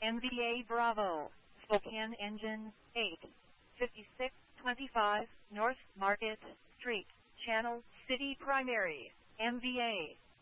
MVA Bravo, Spokane Engine 8, 5625 North Market Street, Channel City Primary, MVA.